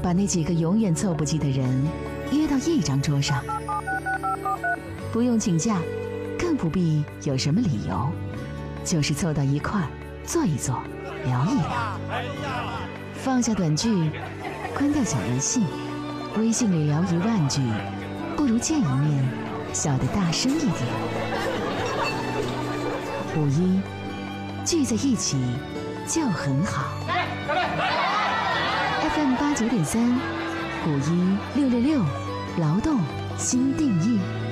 把那几个永远凑不齐的人约到一张桌上，不用请假，更不必有什么理由，就是凑到一块儿坐一坐，聊一聊。放下短句，关掉小游戏，微信里聊1万句，不如见一面笑得大声一点。5·1聚在一起就很好。FM 89.3，5·1 666，劳动新定义。